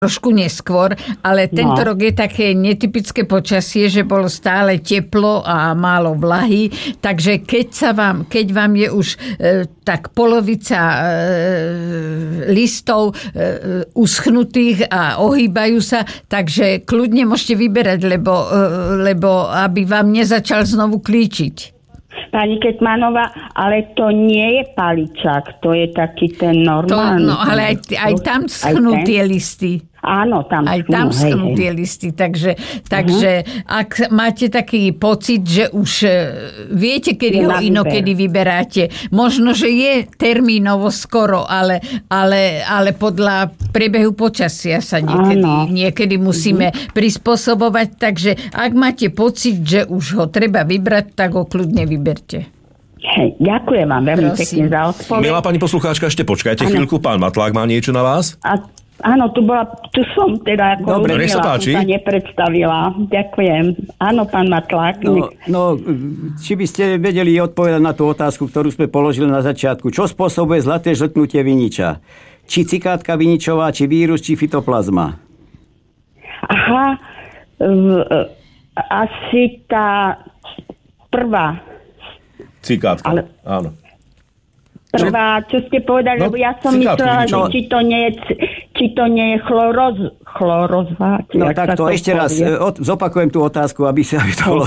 trošku neskôr, ale tento rok je také netypické počasie, že bolo stále teplo a málo vlahy, takže keď vám je už tak polovica listov uschnutých a ohýbajú sa, takže kľudne môžete vyberať, lebo aby vám nezačal znovu klíčiť. Pani Ketmanová, ale to nie je paličák, to je taký ten normálny. Ale aj tam schnú tie listy. Áno, tam schnú tie listy. Takže ak máte taký pocit, že už viete, kedy ho inokedy vyberáte, možno, že je termínovo skoro, ale podľa priebehu počasia sa niekedy musíme prispôsobovať. Takže ak máte pocit, že už ho treba vybrať, tak ho kľudne vyberte. Hej, ďakujem vám veľmi pekne za odpoveď. Milá pani poslucháčka, ešte počkajte chvíľku, pán Matlák má niečo na vás? Áno, tu som teda ako dobre, nech sa páči. Som sa nepredstavila. Ďakujem. Áno, pán Matlák. Či by ste vedeli odpovedať na tú otázku, ktorú sme položili na začiatku. Čo spôsobuje zlaté žltnutie viniča? Či cikátka viničová, či vírus, či fytoplazma? Aha, asi tá prvá. Cikátka, áno. Prvá, čo ste povedali, lebo ja som myslela, že či to nie je chlorozva. Takto, ešte raz zopakujem tú otázku, aby to bolo...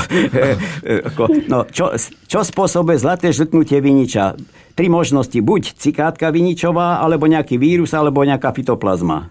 Čo spôsobuje zlaté žltnutie viniča? 3 možnosti, buď cikátka viničová, alebo nejaký vírus, alebo nejaká fytoplazma.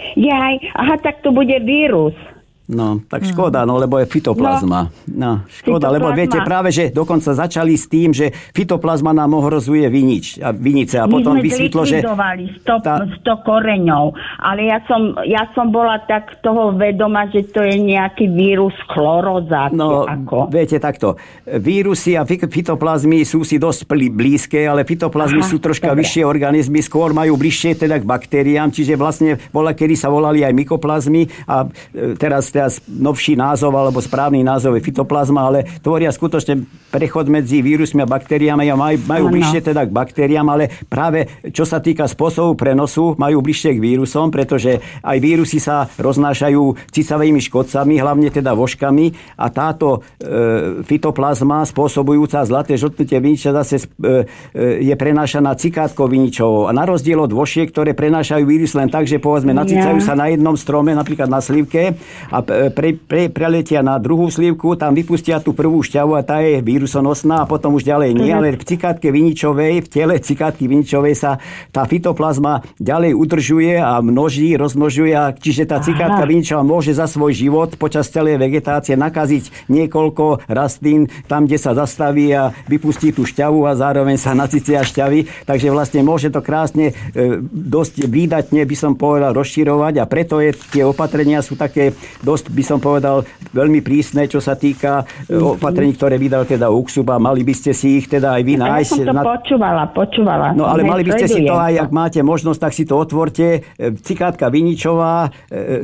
Tak to bude vírus. No, tak škoda, lebo je fytoplazma. Škoda, lebo viete práve, že dokonca začali s tým, že fytoplazma nám ohrozuje vinice a potom vysvetlo, že... My sme 100 koreňov, ale ja som bola tak toho vedoma, že to je nejaký vírus chlorozácie. Viete takto, vírusy a fytoplazmy sú si dosť blízke, ale fytoplazmy sú troška vyššie organizmy, skôr majú bližšie teda k baktériám, čiže vlastne kedy sa volali aj mykoplazmy a teraz novší názov alebo správny názov je fytoplazma, ale tvoria skutočne prechod medzi vírusmi a baktériami a majú bližšie teda k baktériám, ale práve čo sa týka spôsobu prenosu, majú bližšie k vírusom, pretože aj vírusy sa roznášajú cicavými škodcami, hlavne teda vožkami a táto fytoplazma spôsobujúca zlaté žltnutie viniča zase je prenášaná cikátkou viničovou a na rozdiel od vošiek, ktoré prenášajú vírus len tak, že povedzme nacicajú sa na jednom strome, napríklad na slivke a preletia na druhú slivku, tam vypustia tú prvú šťavu a tá je vírusonosná a potom už ďalej nie, ale v cikátke viničovej, v tele cikátky viničovej sa tá fytoplazma ďalej udržuje a rozmnožuje, čiže tá cikátka viničová môže za svoj život počas celej vegetácie nakaziť niekoľko rastlín tam, kde sa zastaví a vypustí tú šťavu a zároveň sa nacicia šťavy, takže vlastne môže to krásne dosť výdatne, by som povedal, rozširovať a preto tie opatrenia sú také dosť, by som povedal, veľmi prísne, čo sa týka opatrení, ktoré vydal teda UKSUB a mali by ste si ich teda aj vy nájsť. Ja som to počúvala. No ale mali by ste si to aj, ak máte možnosť, tak si to otvorte. Cikátka viničová,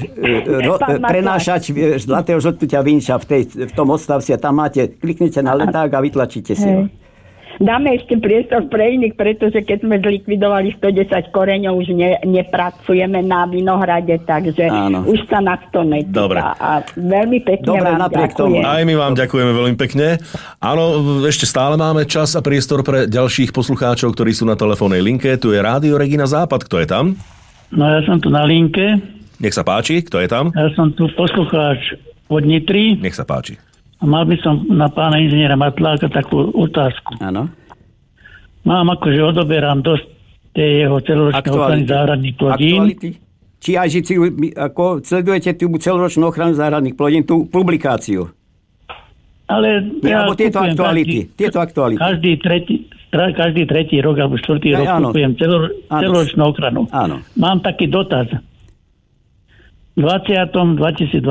prenášač zlatého žltnutia viniča v tom odstavci a tam máte, kliknite na leták a vytlačíte si ho. Dáme ešte priestor pre iných, pretože keď sme zlikvidovali 110 koreňov, už nepracujeme na vinohrade, takže už sa nás to netýka. Dobre. A veľmi pekne vám ďakujem. Aj my vám ďakujeme veľmi pekne. Áno, ešte stále máme čas a priestor pre ďalších poslucháčov, ktorí sú na telefónnej linke. Tu je Rádio Regina Západ. Kto je tam? No ja som tu na linke. Nech sa páči. Kto je tam? Ja som tu poslucháč od Nitry. Nech sa páči. A mal by som na pána inžiniera Matláka takú otázku. Áno. Mám odoberám dosť tej jeho celoročnej ochrany záhradných plodín. Či aj že sledujete tú celoročnú ochranu záhradných plodín, tú publikáciu? Ale alebo tieto aktuality. Každý tretí rok alebo štvrtý rok kupujem celoročnú ochranu. Áno. Mám taký dotaz. V 2020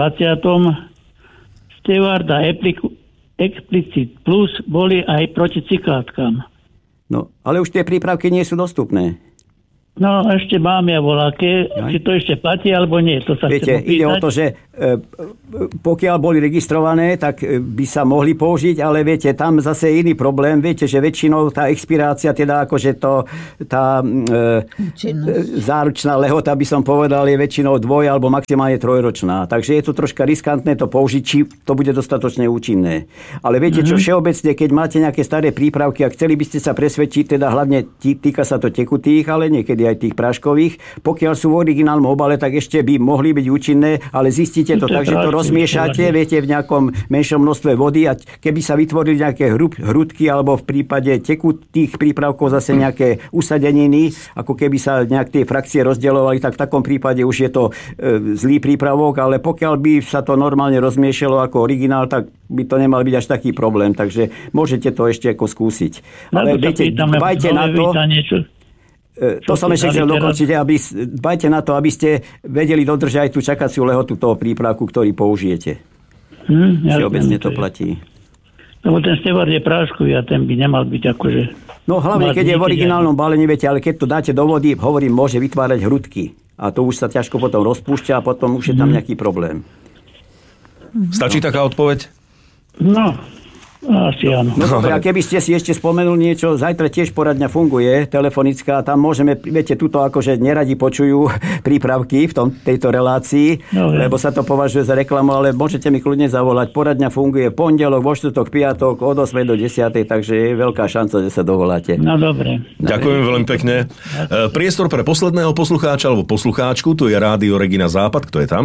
Steward a Explicit Plus boli aj proti cikátkam. No, ale už tie prípravky nie sú dostupné. No, ešte mám ja voľaké. Či to ešte platí, alebo nie? To sa viete, ide o to, že pokiaľ boli registrované, tak by sa mohli použiť, ale viete, tam zase je iný problém. Viete, že väčšinou tá expirácia, teda akože tá záručná lehota, by som povedal, je väčšinou 2 alebo maximálne 3-ročná. Takže je to troška riskantné to použiť, či to bude dostatočne účinné. Ale viete čo, všeobecne, keď máte nejaké staré prípravky a chceli by ste sa presvedčiť, teda hlavne týka sa to tekutých, ale niekedy aj tých práškových. Pokiaľ sú v originálnom obale, tak ešte by mohli byť účinné, ale zistíte to tak, že to rozmiešate, viete, v nejakom menšom množstve vody a keby sa vytvorili nejaké hrudky alebo v prípade tekutých prípravkov zase nejaké usadeniny, ako keby sa nejak tie frakcie rozdielovali, tak v takom prípade už je to zlý prípravok, ale pokiaľ by sa to normálne rozmiešalo ako originál, tak by to nemal byť až taký problém, takže môžete to ešte ako skúsiť. Ale viete, dbajte na to. To som ešte chcel dokončiť, dbajte na to, aby ste vedeli dodržať aj tú čakaciu lehotu toho prípravku, ktorý použijete. Všeobecne to platí. Lebo ten stevard je práškový a ten by nemal byť akože... No hlavne, keď je v originálnom balení, viete, ale keď to dáte do vody, hovorím, môže vytvárať hrudky. A to už sa ťažko potom rozpúšťa a potom už je tam nejaký problém. Stačí taká odpoveď? No, asi áno. No dobre, a keby ste si ešte spomenul niečo, zajtra tiež poradňa funguje, telefonická, tam môžeme, viete, tuto akože neradi počujú prípravky v tejto relácii, lebo sa to považuje za reklamu, ale môžete mi kľudne zavolať. Poradňa funguje v pondelok, vo štvrtok, piatok, od 8 do 10, takže je veľká šanca, že sa dovoláte. No dobre. Ďakujem veľmi pekne. Priestor pre posledného poslucháča alebo poslucháčku, tu je Rádio Regina Západ, kto je tam?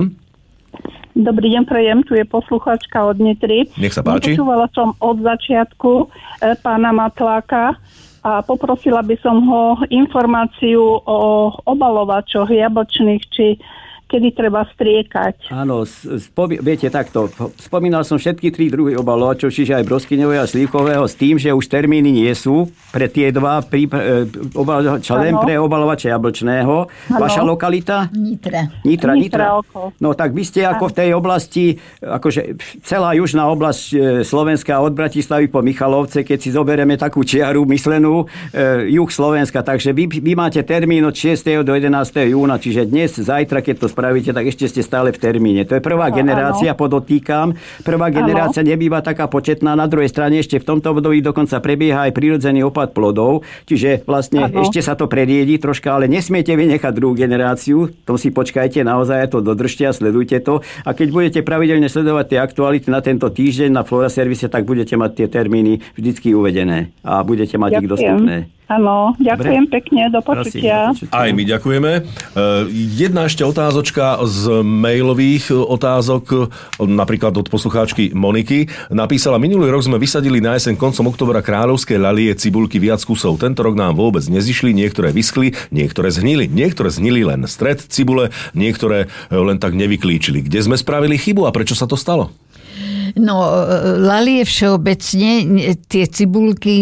Dobrý deň, prejem, tu je posluchačka od Nitry. Nech sa páči. Počúvala som od začiatku pána Matláka a poprosila by som ho informáciu o obalovačoch jablčných, či kedy treba striekať. Áno, viete takto, spomínal som všetky 3 druhy obalovačov, čiže aj broskyňového a slívkového, s tým, že už termíny nie sú pre tie dva obalovača, len pre obalovača jablčného. Vaša lokalita? Nitra. No tak vy ste ako v tej oblasti, akože celá južná oblasť Slovenska od Bratislavy po Michalovce, keď si zoberieme takú čiaru myslenú, juh Slovenska, takže vy máte termín od 6. do 11. júna, čiže dnes, zajtra, keď to spravíte, tak ešte ste stále v termíne. To je prvá generácia, podotýkam. Prvá generácia nebýva taká početná. Na druhej strane ešte v tomto období dokonca prebieha aj prirodzený opad plodov. Čiže vlastne ešte sa to preriedi troška, ale nesmiete vynechať druhú generáciu. To si počkajte, naozaj to dodržte a sledujte to. A keď budete pravidelne sledovať tie aktuality na tento týždeň na Flora Servise, tak budete mať tie termíny vždycky uvedené a budete mať ich dostupné. Áno, ďakujem pekne, do počutia. Aj my ďakujeme. Jedna ešte otázočka z mailových otázok, napríklad od poslucháčky Moniky. Napísala, minulý rok sme vysadili na jeseň koncom októbra kráľovské lalie cibulky viac kusov. Tento rok nám vôbec nezišli, niektoré vyschli, niektoré zhnili. Niektoré zhnili len stred cibule, niektoré len tak nevyklíčili. Kde sme spravili chybu a prečo sa to stalo? No, lalie všeobecne, tie cibulky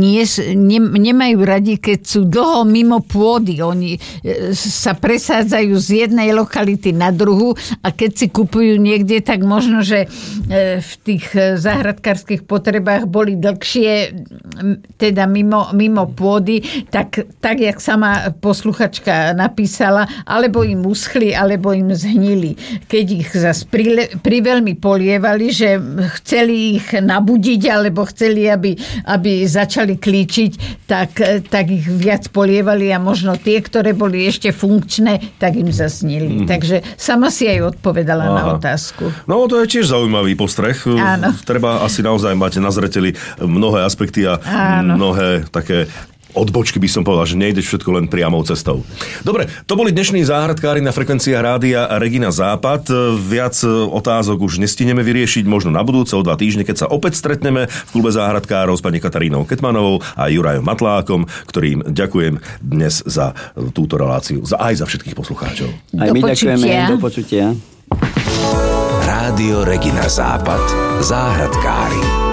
nemajú radi, keď sú dlho mimo pôdy. Oni sa presádzajú z jednej lokality na druhú a keď si kupujú niekde, tak možno, že v tých záhradkárskych potrebách boli dlhšie, teda mimo pôdy, tak jak sama posluchačka napísala, alebo im uschli, alebo im zhnili. Keď ich zas priveľmi polievali, že chceli ich nabudiť, alebo chceli, aby začali klíčiť, tak ich viac polievali a možno tie, ktoré boli ešte funkčné, tak im zasnili. Takže sama si aj odpovedala na otázku. No to je tiež zaujímavý postreh. Áno. Treba asi naozaj mať na zreteli mnohé aspekty a mnohé také odbočky, by som povedal, že nejde všetko len priamou cestou. Dobre, to boli dnešní záhradkári na frekvenciách Rádia Regina Západ. Viac otázok už nestihneme vyriešiť, možno na budúce o 2 týždne, keď sa opäť stretneme v klube záhradkárov s pani Katarínou Ketmanovou a Jurajom Matlákom, ktorým ďakujem dnes za túto reláciu, aj za všetkých poslucháčov. Aj my ďakujeme, do počutia. Rádio Regina Západ, záhradkári.